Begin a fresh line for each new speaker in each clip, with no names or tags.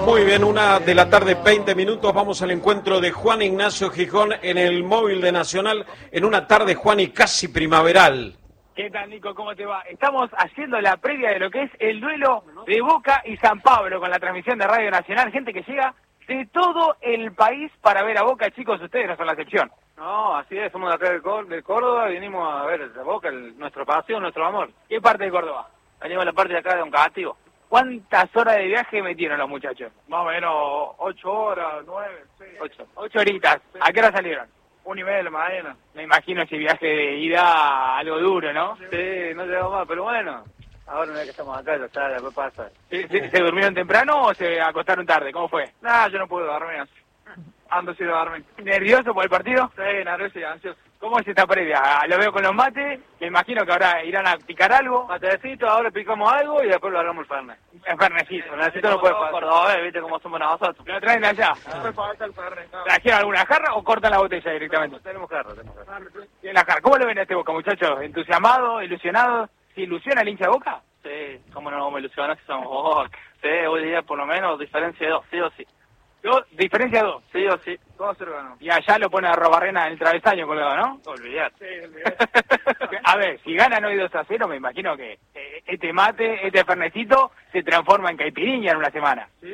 Muy bien, 1:00 p.m, 20 minutos. Vamos al encuentro de Juan Ignacio Gijón en el móvil de Nacional, en una tarde, Juan, y casi primaveral.
¿Qué tal, Nico? ¿Cómo te va? Estamos haciendo la previa de lo que es el duelo de Boca y San Pablo con la transmisión de Radio Nacional. Gente que llega de todo el país para ver a Boca. Chicos, ustedes no son la excepción.
No, así es, somos de acá de Córdoba y vinimos a ver a Boca, nuestro pasión, nuestro amor.
¿Qué parte de Córdoba?
Venimos a la parte de acá de Don Castillo.
¿Cuántas horas de viaje metieron los muchachos?
Más o menos 8 horas, 9, 6.
8 horitas. ¿A qué hora salieron?
1:30 de la mañana.
Me imagino ese viaje de ida algo duro, ¿no?
Sí, no llegamos más, pero bueno, ahora una vez que estamos acá ya está, después pasa.
¿Se durmieron temprano o se acostaron tarde? ¿Cómo fue?
Nah, yo no puedo dormir. Ando sin dormir.
¿Nervioso por el partido?
Sí, nervioso y ansioso.
¿Cómo es esta previa? Lo veo con los mates, me imagino que ahora irán a picar algo.
Matecito, ahora picamos algo y después lo hagamos el fernet.
El fernecito.
Necesito no puede pasar. Cordobés, viste cómo somos nosotros.
¿Lo traen de allá?
Después falta el fernet.
¿Trajeron alguna jarra o cortan la botella directamente?
Tenemos jarra.
¿Tienen la jarra? ¿Cómo lo ven a este Boca, muchachos? ¿Entusiasmado? ¿Ilusionado? ¿Se ilusiona el hincha de Boca?
Sí, cómo no vamos a ilusionar si somos Boca. Sí, hoy día por lo menos diferencia de 2, sí o sí.
¿Diferencia 2?
Sí o sí. 2-0 ganó.
Y allá lo pone a Robarrena en el travesaño colgado, ¿no?
Olvidate.
Sí, olvidate. A ver, si ganan hoy 2-0, me imagino que este mate, este fernecito, se transforma en caipirinha en una semana.
Sí,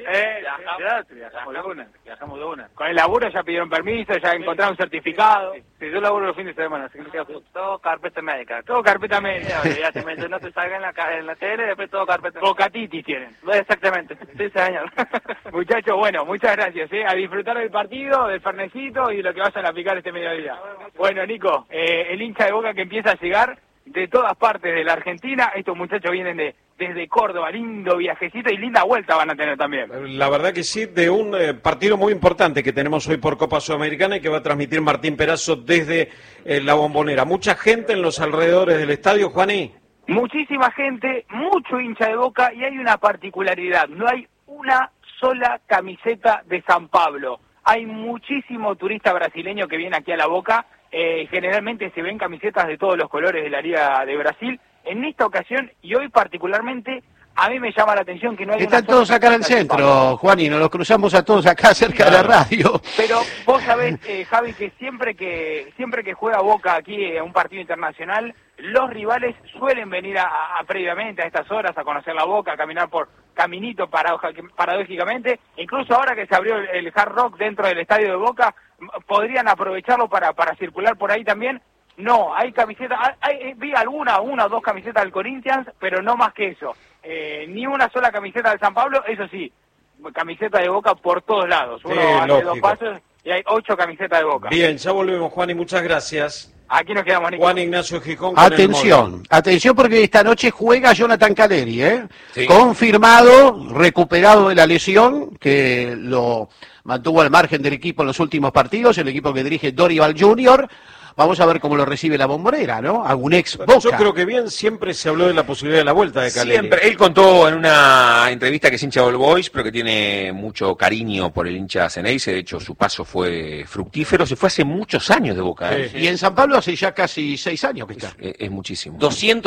viajamos de una.
Con el laburo ya pidieron permiso, ya encontraron un certificado.
Sí, yo laburo los fines de semana, así que todo carpeta médica.
Todo carpeta médica.
Olvidate, mientras no te salga en la tele, después todo carpeta médica.
Bocatitis tienen.
Exactamente, sí, señor.
Muchachos, bueno, muchas gracias, a disfrutar del partido, del fernecito y de lo que vayan a aplicar este mediodía. Bueno, Nico, el hincha de Boca que empieza a llegar de todas partes de la Argentina, estos muchachos vienen desde Córdoba, lindo viajecito y linda vuelta van a tener también.
La verdad que sí, de un partido muy importante que tenemos hoy por Copa Sudamericana y que va a transmitir Martín Perazo desde la Bombonera. Mucha gente en los alrededores del estadio, Juaní.
Muchísima gente, mucho hincha de Boca y hay una particularidad, no hay una sola camiseta de San Pablo. Hay muchísimo turista brasileño que viene aquí a la Boca, generalmente se ven camisetas de todos los colores de la Liga de Brasil. En esta ocasión, y hoy particularmente, a mí me llama la atención que no hay
Están todos acá en el centro, Juan, y nos los cruzamos a todos acá cerca de la radio.
Pero vos sabés, Javi, que siempre que juega Boca aquí a un partido internacional, los rivales suelen venir a previamente a estas horas a conocer la Boca, a caminar por caminito paradójicamente. Incluso ahora que se abrió el Hard Rock dentro del estadio de Boca, podrían aprovecharlo para circular por ahí también. No, hay camisetas, vi una o dos camisetas del Corinthians, pero no más que eso. Ni una sola camiseta del San Pablo, eso sí, camiseta de Boca por todos lados. Uno hace
lógico.
2 pasos y hay 8 camisetas de Boca.
Bien, ya volvemos, Juan, y muchas gracias.
Aquí nos quedamos, Nico.
Juan Ignacio Gijón. Con
Atención porque esta noche juega Jonathan Calleri,
Sí.
Confirmado, recuperado de la lesión, que lo mantuvo al margen del equipo en los últimos partidos, el equipo que dirige Dorival Jr., Vamos a ver cómo lo recibe la Bombonera, ¿no? Algún ex Boca.
Yo creo que bien, siempre se habló de la posibilidad de la vuelta de Calleri.
Siempre. Él contó en una entrevista que es hincha de All Boys, pero que tiene mucho cariño por el hincha Ceneice. De hecho, su paso fue fructífero. Se fue hace muchos años de Boca.
Sí. Y en San Pablo hace ya casi 6 años que está.
Es muchísimo.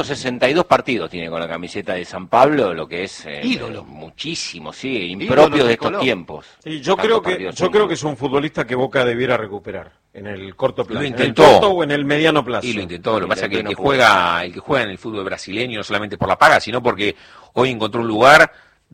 262 partidos tiene con la camiseta de San Pablo, lo que es
ídolo.
Muchísimo, sí, impropio de estos tiempos.
Y yo creo que es un futbolista que Boca debiera recuperar en el corto plazo.
Lo intentó.
En el corto o en el mediano plazo.
Y lo intentó. Lo que pasa es que el que juega en el fútbol brasileño no solamente por la paga, sino porque hoy encontró un lugar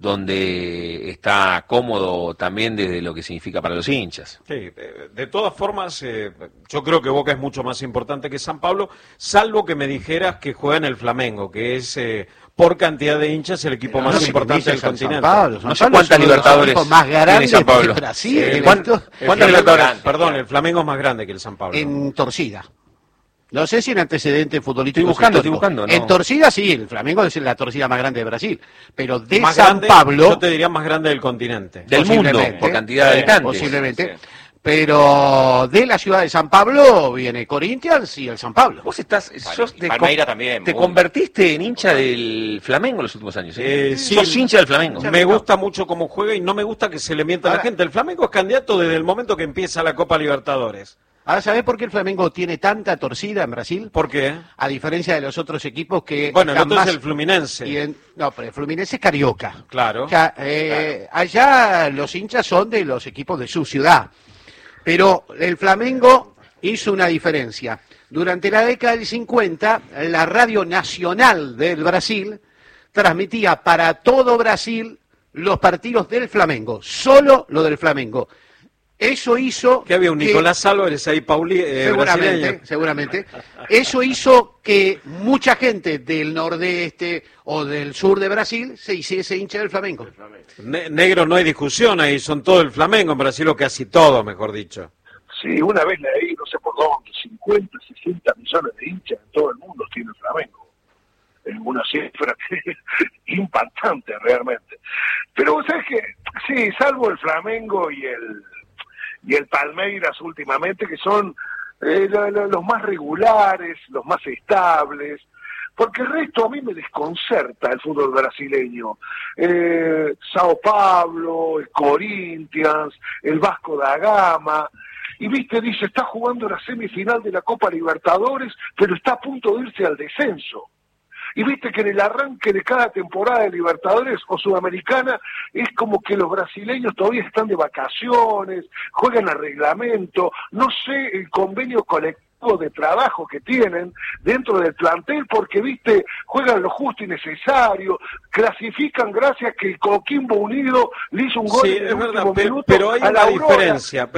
donde está cómodo también desde lo que significa para los hinchas.
Sí, de todas formas, yo creo que Boca es mucho más importante que San Pablo, salvo que me dijeras que juega en el Flamengo, que es por cantidad de hinchas el equipo más importante del continente.
No sé cuántas Libertadores tiene San Pablo.
¿Cuántas Libertadores? Perdón, el Flamengo es más grande que el San Pablo.
En Torcida. No sé si en antecedente futbolístico.
Estoy buscando. ¿No?
En Torcida sí, el Flamengo es la torcida más grande de Brasil. Pero de
más
San
grande,
Pablo.
Yo te diría más grande del continente.
Del mundo, por cantidad de habitantes.
Posiblemente. Sí. Pero de la ciudad de San Pablo viene Corinthians y el San Pablo.
Vos estás.
Palmeira también.
Te convertiste en hincha del Flamengo en los últimos años.
Sí,
sos hincha del Flamengo.
Me gusta mucho cómo juega y no me gusta que se le mienta a la gente. El Flamengo es candidato desde el momento que empieza la Copa Libertadores.
Ahora, ¿sabés por qué el Flamengo tiene tanta torcida en Brasil?
¿Por qué?
A diferencia de los otros equipos que...
Bueno, el
están
otro es
más-
el Fluminense.
No, pero el Fluminense es carioca.
Claro.
O sea, allá los hinchas son de los equipos de su ciudad. Pero el Flamengo hizo una diferencia. Durante la década del 50, la Radio Nacional del Brasil transmitía para todo Brasil los partidos del Flamengo, solo lo del Flamengo. Eso hizo...
Que había un Nicolás Álvarez ahí, brasileño.
Seguramente. Eso hizo que mucha gente del nordeste o del sur de Brasil se hiciese hincha del Flamengo.
Negro, no hay discusión ahí, son todo el Flamengo en Brasil, o casi todo, mejor dicho.
Sí, una vez leí, no sé por dónde, 50, 60 millones de hinchas en todo el mundo tiene el Flamengo. Es una cifra impactante realmente. Pero ¿sabes qué? Sí, salvo el Flamengo y el Palmeiras últimamente, que son los más regulares, los más estables, porque el resto a mí me desconcerta el fútbol brasileño. Sao Paulo, el Corinthians, el Vasco da Gama, y viste, dice, está jugando la semifinal de la Copa Libertadores, pero está a punto de irse al descenso. Y viste que en el arranque de cada temporada de Libertadores o Sudamericana es como que los brasileños todavía están de vacaciones, juegan a reglamento, no sé el convenio colectivo de trabajo que tienen dentro del plantel, porque viste, juegan lo justo y necesario, clasifican gracias que el Coquimbo Unido le hizo un gol
Sí,
en el
es verdad,
último minuto
pero hay
a la
una
Aurora.
diferencia,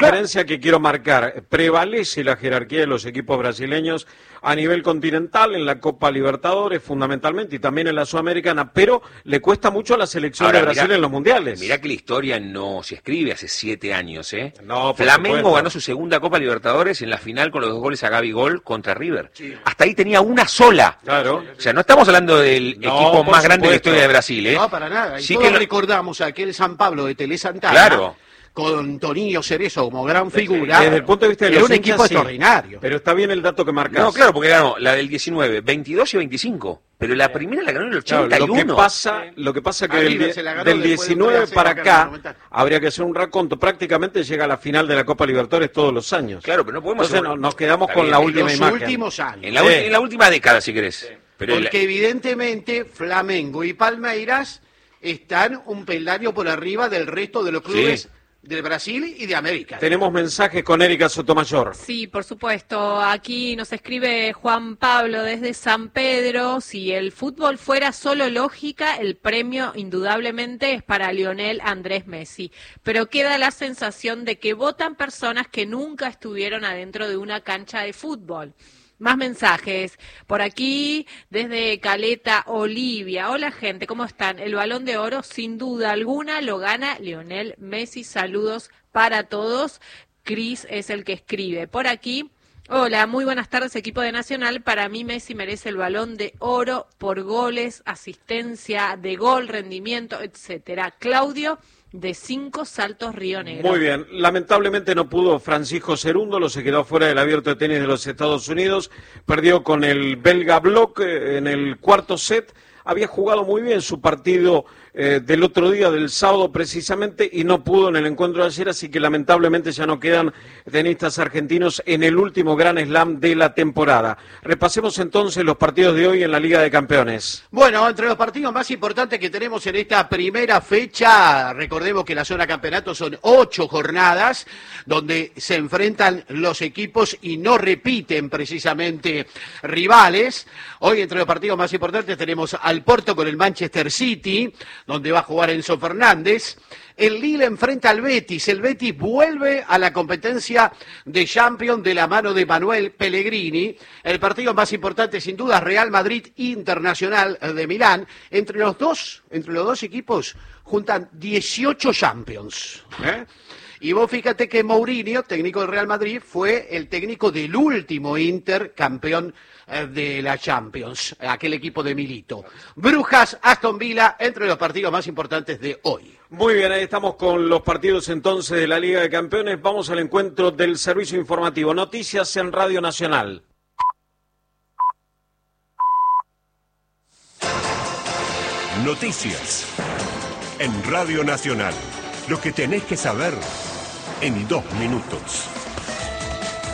que quiero marcar. Prevalece la jerarquía de los equipos brasileños a nivel continental, en la Copa Libertadores fundamentalmente y también en la Sudamericana, pero le cuesta mucho a la selección
Ahora,
de Brasil
mirá,
en los mundiales.
Mirá que la historia no se escribe hace 7 años, ¿eh?
No, por
Flamengo
supuesto.
ganó su segunda Copa Libertadores en la final con los 2 goles a Gabigol contra River. Hasta ahí tenía una sola.
Claro.
O sea, no estamos hablando del
No,
equipo
por
más grande de la
supuesto.
historia de Brasil, ¿eh?
No, para nada. Y
Sí
todos
que lo-
recordamos aquel San Pablo de Tele Santana,
Claro.
con Toninho Cerezo como gran figura.
Desde el punto de vista de
era
los
un
hinchas,
equipo
sí.
extraordinario.
Pero está bien el dato que marcas.
No, claro, porque ganó la del 19, 22 y 25. Pero la primera la ganó en el
Claro,
81.
lo que pasa que
A
del,
River se la ganó
del
después de
19
3-0
para
acá en el
acá
90.
habría que hacer un raconto. Prácticamente llega a la final de la Copa Libertadores todos los años.
Claro, pero no podemos...
Entonces nos quedamos
Está
con
bien,
la
en
última
los
imagen.
últimos años.
En la última década, si querés. Pero
Porque evidentemente Flamengo y Palmeiras están un peldaño por arriba del resto de los clubes
Sí.
de Brasil y de América.
Tenemos mensajes con Erika Sotomayor.
Sí, por supuesto. Aquí nos escribe Juan Pablo desde San Pedro. Si el fútbol fuera solo lógica, el premio indudablemente es para Lionel Andrés Messi. Pero queda la sensación de que votan personas que nunca estuvieron adentro de una cancha de fútbol. Más mensajes. Por aquí, desde Caleta, Olivia. Hola, gente, ¿cómo están? El Balón de Oro, sin duda alguna, lo gana Lionel Messi. Saludos para todos. Cris es el que escribe. Por aquí, hola, muy buenas tardes, equipo de Nacional. Para mí, Messi merece el Balón de Oro por goles, asistencia de gol, rendimiento, etcétera. Claudio, de 5 Saltos, Río Negro.
Muy bien, lamentablemente no pudo Francisco Cerúndolo, se quedó fuera del Abierto de Tenis de los Estados Unidos, perdió con el belga Block en el cuarto set, había jugado muy bien su partido del otro día, del sábado precisamente, y no pudo en el encuentro de ayer, así que lamentablemente ya no quedan tenistas argentinos en el último Grand Slam de la temporada. Repasemos entonces los partidos de hoy en la Liga de Campeones.
Bueno, entre los partidos más importantes que tenemos en esta primera fecha, recordemos que la zona campeonato son 8 jornadas, donde se enfrentan los equipos y no repiten precisamente rivales. Hoy entre los partidos más importantes tenemos al Porto con el Manchester City, donde va a jugar Enzo Fernández. El Lille enfrenta al Betis. El Betis vuelve a la competencia de Champions de la mano de Manuel Pellegrini. El partido más importante, sin duda, Real Madrid Internacional de Milán. Entre los dos equipos juntan 18 Champions. Y vos fíjate que Mourinho, técnico del Real Madrid, fue el técnico del último Inter, campeón de la Champions, aquel equipo de Milito. Brujas, Aston Villa, entre los partidos más importantes de hoy.
Muy bien, ahí estamos con los partidos entonces de la Liga de Campeones. Vamos al encuentro del servicio informativo. Noticias en Radio Nacional.
Noticias en Radio Nacional. Lo que tenés que saber en 2 minutos.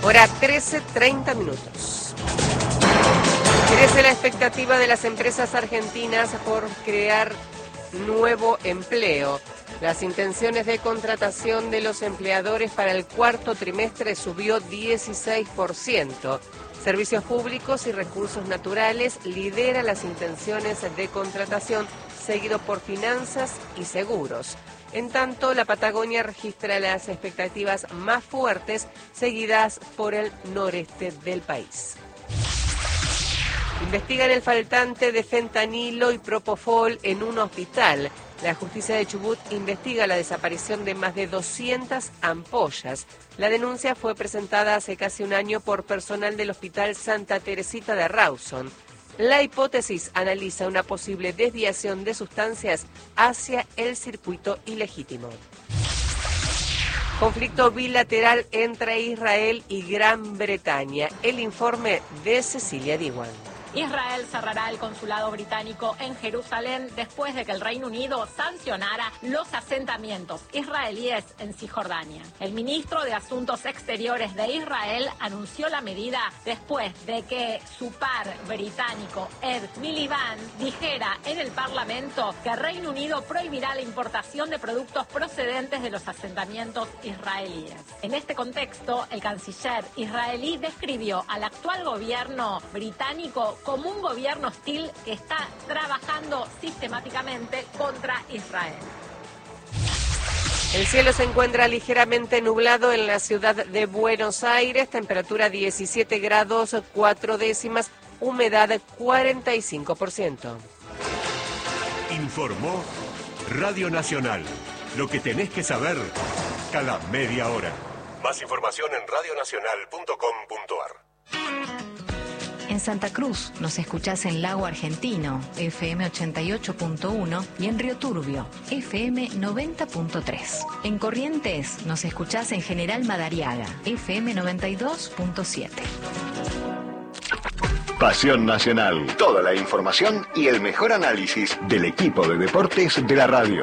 Hora 13:30 minutos. Crece la expectativa de las empresas argentinas por crear nuevo empleo. Las intenciones de contratación de los empleadores para el cuarto trimestre subió 16%. Servicios Públicos y Recursos Naturales lidera las intenciones de contratación, seguido por Finanzas y Seguros. En tanto, la Patagonia registra las expectativas más fuertes, seguidas por el noreste del país. Investigan el faltante de fentanilo y propofol en un hospital. La justicia de Chubut investiga la desaparición de más de 200 ampollas. La denuncia fue presentada hace casi un año por personal del Hospital Santa Teresita de Rawson. La hipótesis analiza una posible desviación de sustancias hacia el circuito ilegítimo. Conflicto bilateral entre Israel y Gran Bretaña. El informe de Cecilia Diwan.
Israel cerrará el consulado británico en Jerusalén después de que el Reino Unido sancionara los asentamientos israelíes en Cisjordania. El ministro de Asuntos Exteriores de Israel anunció la medida después de que su par británico Ed Miliband dijera en el Parlamento que el Reino Unido prohibirá la importación de productos procedentes de los asentamientos israelíes. En este contexto, el canciller israelí describió al actual gobierno británico como un gobierno hostil que está trabajando sistemáticamente contra Israel.
El cielo se encuentra ligeramente nublado en la ciudad de Buenos Aires, temperatura 17 grados 4 décimas, humedad 45%.
Informó Radio Nacional. Lo que tenés que saber cada media hora. Más información en radionacional.com.ar.
En Santa Cruz nos escuchás en Lago Argentino, FM 88.1 y en Río Turbio, FM 90.3. En Corrientes nos escuchás en General Madariaga, FM 92.7.
Pasión Nacional. Toda la información y el mejor análisis del equipo de deportes de la radio.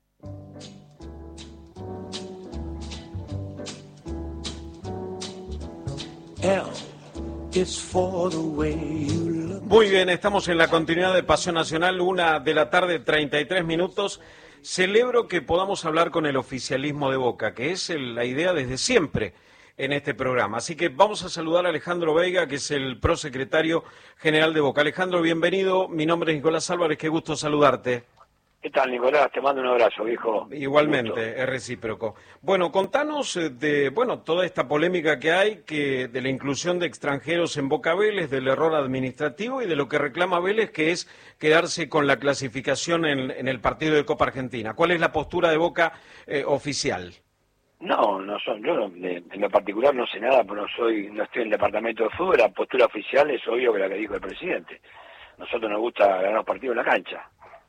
Muy bien, estamos en la continuidad de Pasión Nacional, 1:33 p.m. Celebro que podamos hablar con el oficialismo de Boca, que es la idea desde siempre en este programa. Así que vamos a saludar a Alejandro Veiga, que es el prosecretario general de Boca. Alejandro, bienvenido. Mi nombre es Nicolás Álvarez, qué gusto saludarte.
¿Qué tal, Nicolás? Te mando un abrazo, viejo.
Igualmente, es recíproco. Bueno, contanos de toda esta polémica que hay, de la inclusión de extranjeros en Boca Vélez, del error administrativo y de lo que reclama Vélez, que es quedarse con la clasificación en el partido de Copa Argentina. ¿Cuál es la postura de Boca oficial?
Yo en lo particular no sé nada, pero no estoy en el departamento de fútbol. La postura oficial es obvio que la que dijo el presidente. Nosotros nos gusta ganar los partidos en la cancha.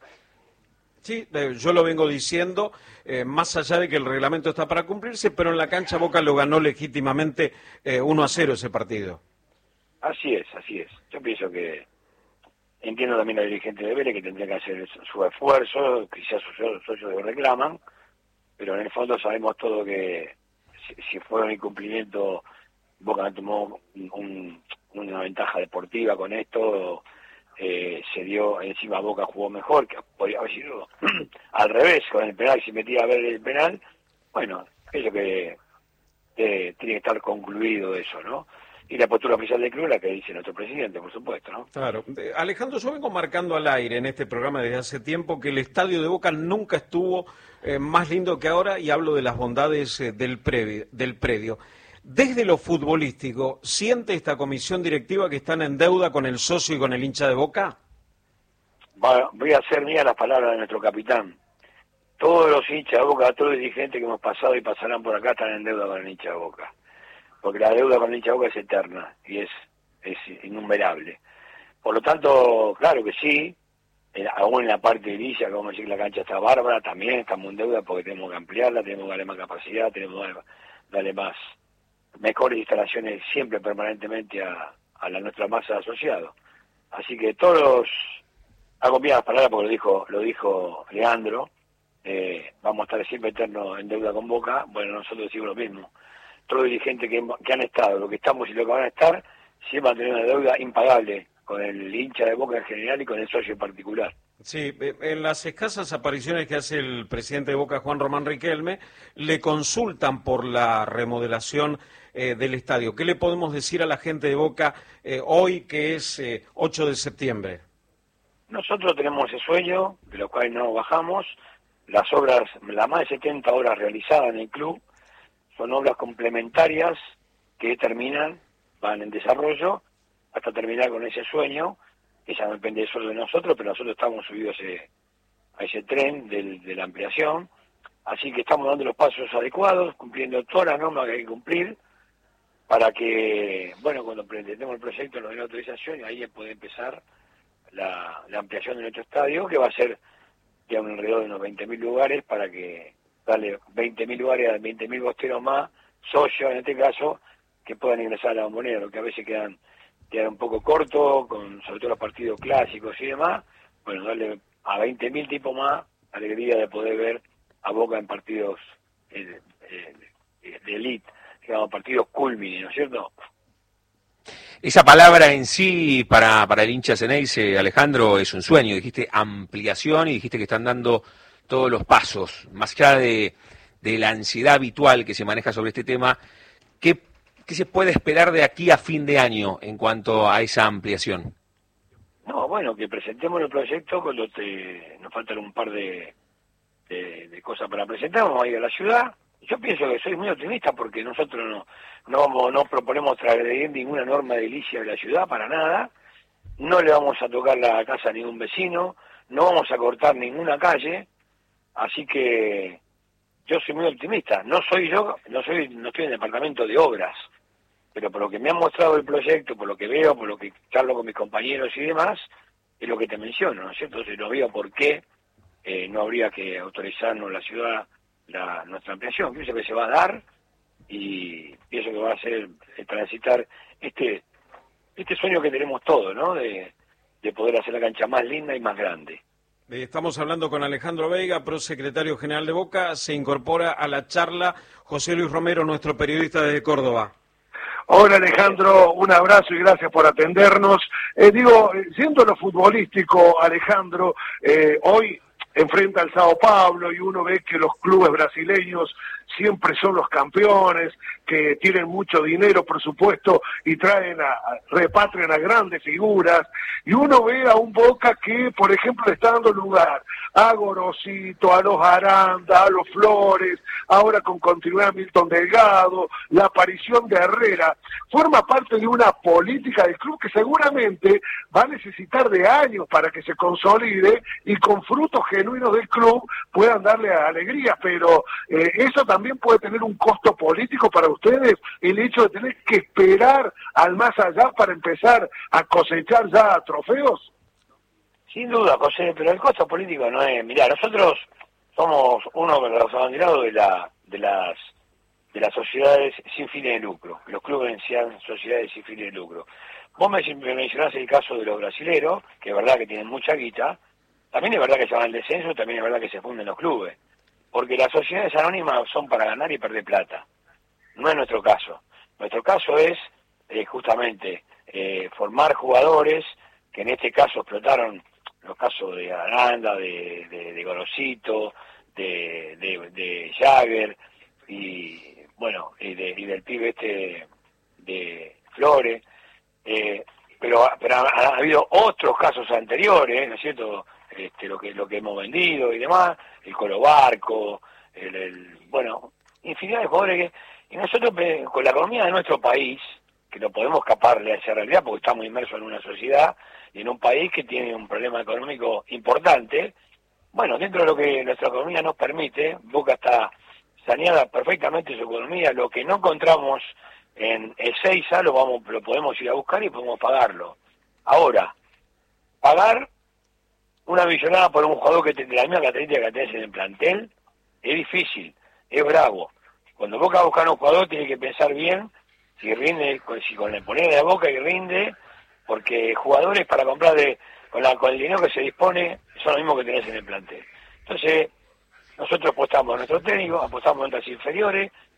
Sí, yo lo vengo diciendo, más allá de que el reglamento está para cumplirse, pero en la cancha Boca lo ganó legítimamente 1-0 ese partido.
Así es. Yo pienso que entiendo también a los dirigentes de Vélez que tendrían que hacer su esfuerzo, quizás sus socios lo reclaman, pero en el fondo sabemos todo que si fue un incumplimiento, Boca no tomó una ventaja deportiva con esto. Se dio encima, Boca jugó mejor, que podría haber sido al revés con el penal. Si metía a ver el penal, bueno, es lo que tiene que estar concluido eso, ¿no? Y la postura oficial del club, la que dice nuestro presidente, por supuesto, ¿no?
Claro. Alejandro, yo vengo marcando al aire en este programa desde hace tiempo que el estadio de Boca nunca estuvo más lindo que ahora, y hablo de las bondades del predio. Desde lo futbolístico, ¿siente esta comisión directiva que están en deuda con el socio y con el hincha de Boca?
Voy a hacer mía las palabras de nuestro capitán. Todos los hinchas de Boca, todos los dirigentes que hemos pasado y pasarán por acá están en deuda con el hincha de Boca. Porque la deuda con el hincha de Boca es eterna y es innumerable. Por lo tanto, claro que sí, aún en la parte de Villa, que vamos a decir que la cancha está bárbara, también estamos en deuda porque tenemos que ampliarla, tenemos que darle más capacidad, tenemos que darle mejores instalaciones siempre, permanentemente a nuestra masa de asociados. Así que hago bien las palabras porque lo dijo Leandro, vamos a estar siempre eternos en deuda con Boca. Bueno, nosotros decimos lo mismo. todos los dirigentes que han estado, lo que estamos y lo que van a estar, siempre van a tener una deuda impagable con el hincha de Boca en general y con el socio en particular.
Sí, en las escasas apariciones que hace el presidente de Boca, Juan Román Riquelme, le consultan por la remodelación del estadio. ¿Qué le podemos decir a la gente de Boca hoy, que es 8 de septiembre?
Nosotros tenemos ese sueño, de lo cual no bajamos. Las obras, las más de 70 obras realizadas en el club, son obras complementarias que terminan, van en desarrollo, hasta terminar con ese sueño. Esa no depende solo de nosotros, pero nosotros estamos subidos a ese tren de la ampliación. Así que estamos dando los pasos adecuados, cumpliendo todas las normas que hay que cumplir, para que, bueno, cuando presentemos el proyecto nos den la autorización y ahí puede empezar la ampliación de nuestro estadio, que va a ser ya alrededor de unos 20.000 lugares, para que darle 20.000 lugares a 20.000 bosteros más, socios en este caso, que puedan ingresar a la Bombonera, lo que a veces quedan un poco corto, sobre todo los partidos clásicos y demás. Bueno, darle a 20.000 tipos más alegría de poder ver a Boca en partidos de elite, digamos, partidos culmine, ¿no es cierto?
Esa palabra en sí para el hincha Ceneice, Alejandro, es un sueño. Dijiste ampliación y dijiste que están dando todos los pasos. Más allá de la ansiedad habitual que se maneja sobre este tema, ¿qué se puede esperar de aquí a fin de año en cuanto a esa ampliación?
No, bueno, que presentemos el proyecto cuando nos faltan un par de cosas para presentar. Vamos a ir a la ciudad. Yo pienso que soy muy optimista porque nosotros no proponemos transgredir ninguna norma edilicia de la ciudad, para nada. No le vamos a tocar la casa a ningún vecino, no vamos a cortar ninguna calle, así que yo soy muy optimista. No estoy en el departamento de obras, pero por lo que me han mostrado el proyecto, por lo que veo, por lo que charlo con mis compañeros y demás, es lo que te menciono, ¿no es cierto? Entonces no veo por qué no habría que autorizarnos la ciudad nuestra ampliación. Pienso que se va a dar y pienso que va a ser transitar este sueño que tenemos todos, ¿no? De poder hacer la cancha más linda y más grande.
Estamos hablando con Alejandro Veiga, prosecretario general de Boca. Se incorpora a la charla José Luis Romero, nuestro periodista desde Córdoba.
Hola Alejandro, un abrazo y gracias por atendernos. Siendo lo futbolístico, Alejandro, hoy enfrenta al Sao Paulo y uno ve que los clubes brasileños siempre son los campeones, que tienen mucho dinero, por supuesto, y repatrian a grandes figuras, y uno ve a un Boca que, por ejemplo, le está dando lugar a Gorosito, a los Aranda, a los Flores, ahora con continuidad Milton Delgado, la aparición de Herrera, forma parte de una política del club que seguramente va a necesitar de años para que se consolide y con frutos genuinos del club puedan darle alegría, pero eso también puede tener un costo político para ustedes, el hecho de tener que esperar al más allá para empezar a cosechar ya trofeos.
Sin duda, José, pero el costo político no es... Mirá, nosotros somos uno de los abanderados de las sociedades sin fines de lucro. Los clubes sean sociedades sin fines de lucro. Vos me mencionás el caso de los brasileros, que es verdad que tienen mucha guita. También es verdad que se van al descenso, también es verdad que se funden los clubes. Porque las sociedades anónimas son para ganar y perder plata. No es nuestro caso. Nuestro caso es justamente formar jugadores que en este caso explotaron los casos de Aranda, de Gorosito, de Jagger y bueno, y del pibe de Flores. Pero ha habido otros casos anteriores, ¿no es cierto? Lo que hemos vendido y demás, el Colo Barco, bueno, infinidad de jugadores y nosotros con la economía de nuestro país, que no podemos escaparle a esa realidad porque estamos inmersos en una sociedad y en un país que tiene un problema económico importante, bueno, dentro de lo que nuestra economía nos permite, Boca está saneada perfectamente su economía, lo que no encontramos en Ezeiza lo podemos ir a buscar y podemos pagarlo. Ahora, pagar una millonada por un jugador que tiene la misma característica que tenés en el plantel es difícil, es bravo. Cuando Boca va a buscar a un jugador tiene que pensar bien si rinde, si con el poner de la Boca y rinde, porque jugadores para comprar con el dinero que se dispone son los mismos que tenés en el plantel. Entonces, nosotros apostamos a nuestro técnico, apostamos a nuestras inferiores,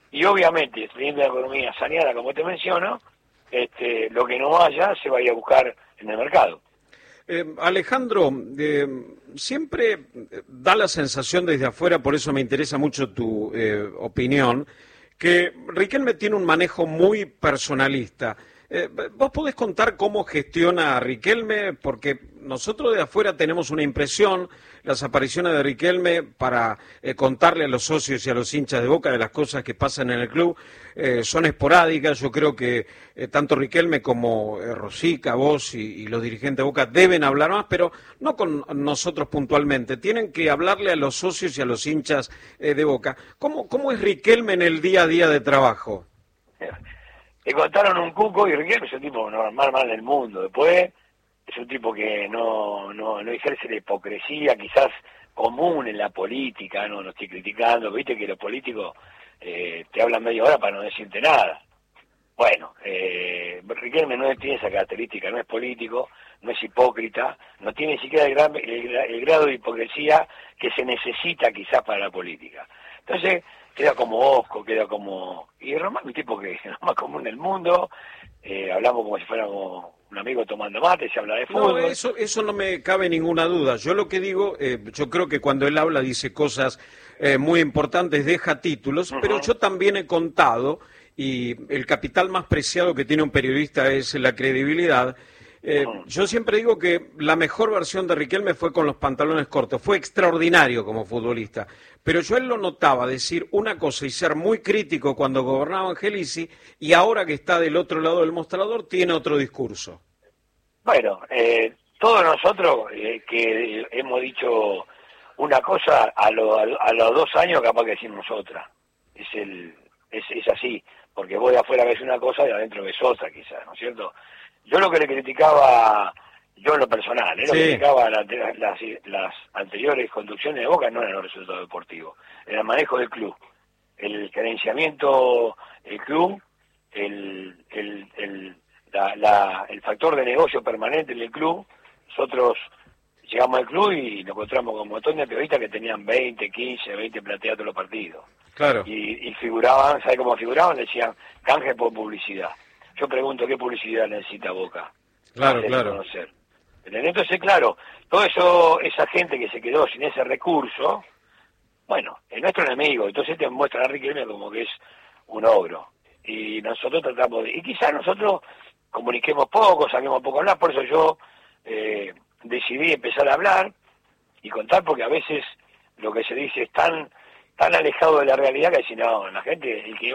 y obviamente, teniendo la economía saneada, como te menciono, lo que no vaya se vaya a buscar en el mercado.
Alejandro, siempre da la sensación desde afuera, por eso me interesa mucho tu opinión, que Riquelme tiene un manejo muy personalista. ¿Vos podés contar cómo gestiona a Riquelme? Porque nosotros de afuera tenemos una impresión, las apariciones de Riquelme para contarle a los socios y a los hinchas de Boca de las cosas que pasan en el club son esporádicas. Yo creo que tanto Riquelme como Rosica, vos y los dirigentes de Boca deben hablar más, pero no con nosotros puntualmente. Tienen que hablarle a los socios y a los hinchas de Boca. ¿Cómo es Riquelme en el día a día de trabajo?
Le contaron un cuco y Riquelme es un tipo normal del mundo. Después es un tipo que no ejerce la hipocresía quizás común en la política, no estoy criticando, viste que los políticos te hablan media hora para no decirte nada. Bueno, Riquelme no tiene esa característica, no es político, no es hipócrita, no tiene ni siquiera el grado de hipocresía que se necesita quizás para la política. Entonces, queda como osco, queda como... Y Román es un tipo que es lo más común del mundo, hablamos como si fuéramos un amigo tomando mate, se habla de fútbol.
No, eso no me cabe ninguna duda. Yo lo que digo, yo creo que cuando él habla dice cosas muy importantes, deja títulos, pero yo también he contado, y el capital más preciado que tiene un periodista es la credibilidad. Yo siempre digo que la mejor versión de Riquelme fue con los pantalones cortos, fue extraordinario como futbolista, pero yo él lo notaba decir una cosa y ser muy crítico cuando gobernaba Angelici, y ahora que está del otro lado del mostrador tiene otro discurso.
Bueno, todos nosotros que hemos dicho una cosa, a los 2 años capaz que decimos otra. Es así, porque vos de afuera ves una cosa y de adentro ves otra quizás, ¿no es cierto? Yo lo que le criticaba, yo en lo personal, lo que criticaba las anteriores conducciones de Boca no eran los resultados deportivos, era el manejo del club, el gerenciamiento del club, el factor de negocio permanente en el club. Nosotros llegamos al club y nos encontramos con un montón de periodistas que tenían 20, 15, 20 plateados todos los partidos.
Claro.
Y figuraban, ¿sabe cómo figuraban? Decían, canje por publicidad. Yo pregunto, ¿qué publicidad necesita Boca?
Claro.
Conocer. Entonces, claro, todo eso, esa gente que se quedó sin ese recurso, bueno, es nuestro enemigo. Entonces te muestra a Riquelme como que es un ogro. Y nosotros tratamos de... Y quizás nosotros comuniquemos poco, saquemos poco a hablar, por eso yo decidí empezar a hablar y contar, porque a veces lo que se dice es tan alejado de la realidad que si no, la gente, el que